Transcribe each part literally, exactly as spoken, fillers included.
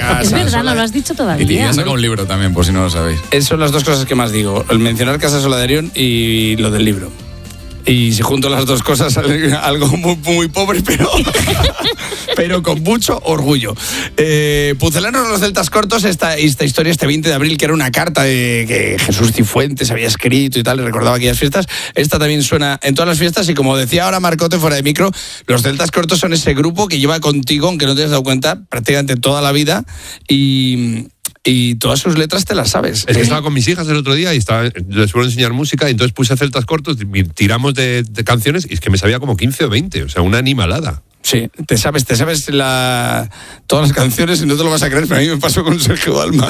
casa. Es verdad, sola. no lo has dicho todavía. Y te saca un libro también, por si no lo sabéis. Esas son las dos cosas que más digo. El mencionar Casa Sola de Arión y lo del libro. Y si junto las dos cosas sale algo muy, muy pobre, pero, pero con mucho orgullo. Eh, Pucelanos los Celtas Cortos, esta, esta historia, este veinte de abril, que era una carta de que Jesús Cifuentes había escrito y tal, y recordaba aquellas fiestas. Esta también suena en todas las fiestas y como decía ahora Marcote fuera de micro, los Celtas Cortos son ese grupo que lleva contigo, aunque no te hayas dado cuenta, prácticamente toda la vida y... Y todas sus letras te las sabes. Es que estaba con mis hijas el otro día y estaba, les suelo enseñar música y entonces puse Celtas Cortos, y tiramos de, de canciones y es que me sabía como quince o veinte, o sea, una animalada. Sí, te sabes, te sabes la, todas las canciones y no te lo vas a creer, pero a mí me pasó con Sergio Dalma.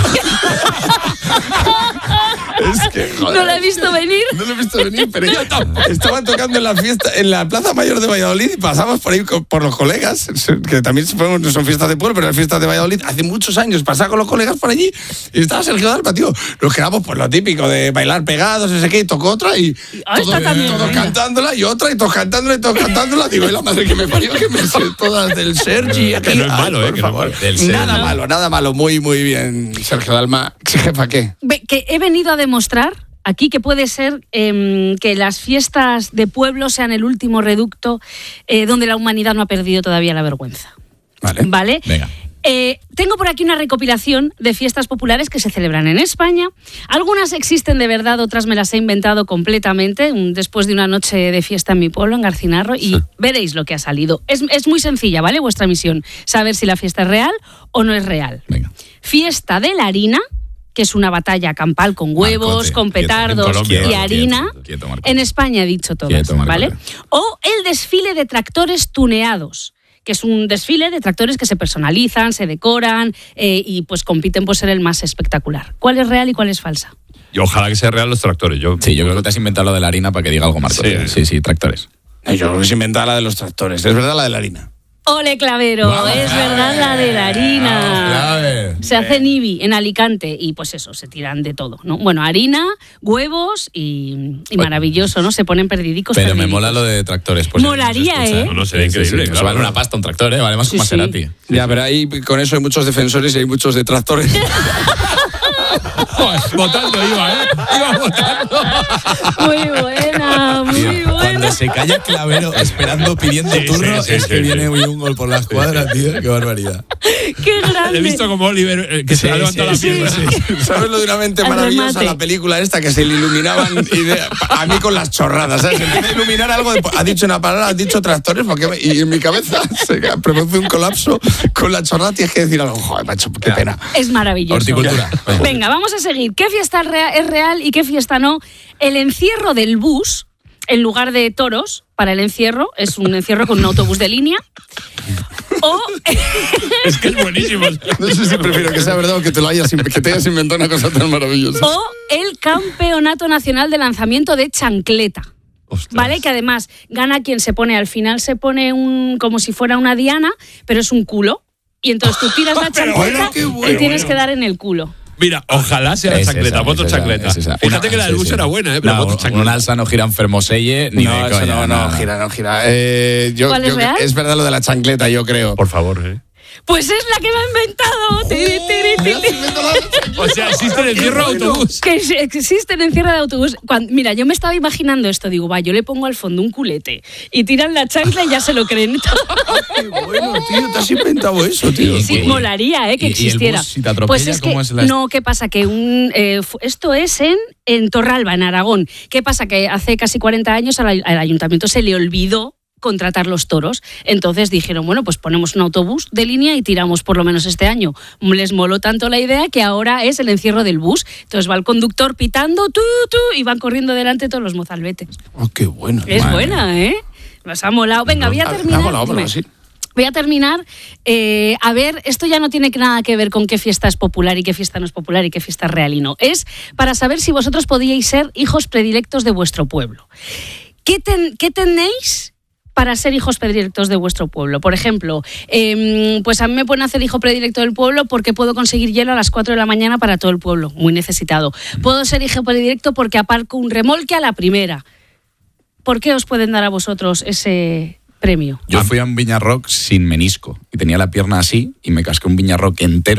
Es que, joder, no lo he visto venir. No lo he visto venir, pero yo estaban tocando en la fiesta, en la Plaza Mayor de Valladolid y pasamos por ahí por los colegas, que también no son fiestas de pueblo, pero eran fiestas de Valladolid. Hace muchos años pasaba con los colegas por allí y estaba Sergio Dalma, tío. Nos quedamos por lo típico de bailar pegados, ese qué, y tocó otra y ah, todo, también, todos cantándola y otra y todos cantándola y todos cantándola. Digo, y la madre que me parió, que me sé todas del Sergi. Que no es malo, Ay, eh, por que favor. no es malo. Nada malo, nada malo. Muy, muy bien, Sergio Dalma. Jefa, ¿qué? Ve, que he venido a demostrar aquí que puede ser eh, que las fiestas de pueblo sean el último reducto eh, donde la humanidad no ha perdido todavía la vergüenza. Vale. ¿Vale? Venga. Eh, tengo por aquí una recopilación de fiestas populares que se celebran en España. Algunas existen de verdad, otras me las he inventado completamente, un, después de una noche de fiesta en mi pueblo, en Garcinarro, y sí. veréis lo que ha salido. Es, es muy sencilla, ¿vale? Vuestra misión, saber si la fiesta es real o no es real. Venga. Fiesta de la harina, que es una batalla campal con huevos, Marcote, con petardos quieto, Colombia, y harina. Quieto, quieto, Marcote. En España he dicho todas, Quieto, Marcote. ¿vale? O el desfile de tractores tuneados, que es un desfile de tractores que se personalizan, se decoran eh, y pues compiten por ser el más espectacular. ¿Cuál es real y cuál es falsa? Y ojalá que sea real los tractores. Yo, Sí, yo creo que te has inventado lo de la harina para que diga algo, Marcote. Sí. sí, sí, tractores. Yo creo que se inventaba la de los tractores. Es verdad la de la harina. ¡Ole, Clavero! Vamos, es clave. verdad la de la harina. Vamos, clave. Se hace en Ibi, en Alicante, y pues eso, se tiran de todo, ¿no? Bueno, harina, huevos y, y maravilloso, ¿no? Se ponen perdidicos. Pero perdidicos. me mola lo de tractores. Pues, Molaría, no se escucha. ¿eh? No, no, sería Sí, sí, increíble, sí. claro. Vale una pasta un tractor, ¿eh? Vale más que un Sí, sí. Maserati. Ya, pero ahí con eso hay muchos defensores y hay muchos detractores. Votando iba, ¿eh? Iba votando. Muy buena, muy Tío, buena. Cuando se calla Clavero esperando, pidiendo Sí, turno, sí, sí, es sí, que sí. viene un gol por la escuadra, tío. Qué barbaridad. ¡Qué grande! He visto como Oliver eh, que se ha levantado sí, la sí, pierna. ¿Sabes lo de una mente Al maravillosa? remate. La película esta que se le iluminaban idea- a mí con las chorradas, ¿sabes? Se empieza a iluminar algo, de- ha dicho una palabra, ha dicho tractores, porque me- y en mi cabeza se produce un colapso con la chorrada, tienes que decir algo, joder, macho, qué Ya. pena. Es maravilloso. Horticultura. Venga, vamos a seguir. ¿Qué fiesta es rea- es real y qué fiesta no? El encierro del bus, en lugar de toros, para el encierro, es un encierro con un autobús de línea. O, Es que es buenísimo. No sé si prefiero que sea verdad o que te lo hayas, que te hayas inventado una cosa tan maravillosa. o el Campeonato Nacional de Lanzamiento de Chancleta. Ostras. ¿Vale? Que además gana quien se pone, al final se pone un como si fuera una diana, pero es un culo. Y entonces tú tiras la Pero chancleta bueno, qué bueno. y tienes que dar en el culo. Mira, ojalá sea Es chancleta, esa, voto es esa, chancleta. es esa. Fíjate Una- que la del sí, bus sí. era buena, ¿eh? Pero No, voto un chancleta. alza no gira en Fermoselle ni No, de eso coña. no, no, gira, no gira. Eh, yo, ¿Cuál es yo- real? es verdad lo de la chancleta, yo creo. Por favor, ¿eh? Pues es la que me ha inventado. Tiri, tiri, tiri. O sea, existe el encierro de autobús. Que ex- existe el encierro de autobús. Cuando- mira, yo me estaba imaginando esto. Digo, va, yo le pongo al fondo un culete y tiran la chancla y ya se lo creen. Qué bueno, tío, te has inventado eso, tío. Sí, Y- molaría, ¿eh? Que y- y el existiera. bus, si te atropella, pues es que, ¿cómo es la- no, ¿qué pasa? Que un, eh, fu- esto es en, en Torralba, en Aragón. ¿Qué pasa? Que hace casi cuarenta años al, al ayuntamiento se le olvidó contratar los toros. Entonces dijeron, bueno, pues ponemos un autobús de línea y tiramos por lo menos este año. Les moló tanto la idea que ahora es el encierro del bus. Entonces va el conductor pitando, tú, tú, y van corriendo delante todos los mozalbetes. Oh, qué bueno. Es Madre buena, ¿eh? Nos ha molado. Venga, voy a Ah, terminar. ah, molado, molado, Dime. sí. Voy a terminar. eh, a ver, esto ya no tiene nada que ver con qué fiesta es popular y qué fiesta no es popular y qué fiesta es real y no. Es para saber si vosotros podíais ser hijos predilectos de vuestro pueblo. ¿Qué, ten- qué tenéis para ser hijos predilectos de vuestro pueblo? Por ejemplo, eh, pues a mí me pueden hacer hijo predilecto del pueblo porque puedo conseguir hielo a las cuatro de la mañana para todo el pueblo, muy necesitado. Puedo ser hijo predilecto porque aparco un remolque a la primera. ¿Por qué os pueden dar a vosotros ese premio? Yo fui a un Viña Rock sin menisco y tenía la pierna así y me casqué un Viña Rock entero